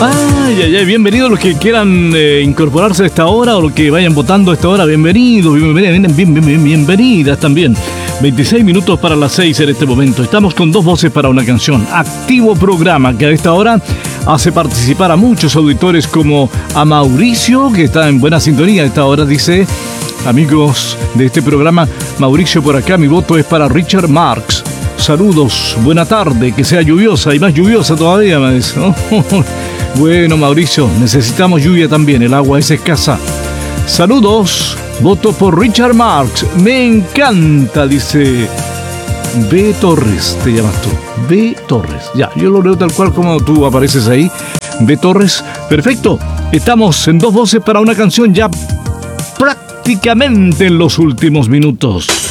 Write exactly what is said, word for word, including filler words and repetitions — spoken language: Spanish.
Ay, ay, ay, bienvenidos los que quieran eh, incorporarse a esta hora o los que vayan votando a esta hora. Bienvenidos, bienvenidas, bien, bien, bien, bienvenidas también. veintiséis minutos para las seis en este momento. Estamos con dos voces para una canción. Activo programa que a esta hora hace participar a muchos auditores como a Mauricio, que está en buena sintonía a esta hora. Dice, amigos de este programa, Mauricio por acá, mi voto es para Richard Marx. Saludos, buena tarde, que sea lluviosa y más lluviosa todavía, me dice, ¿no? Bueno, Mauricio, necesitamos lluvia también, el agua es escasa. Saludos, voto por Richard Marx, me encanta, dice B. Torres, te llamas tú, B. Torres. Ya, yo lo leo tal cual como tú apareces ahí, B. Torres, perfecto. Estamos en dos voces para una canción ya prácticamente en los últimos minutos.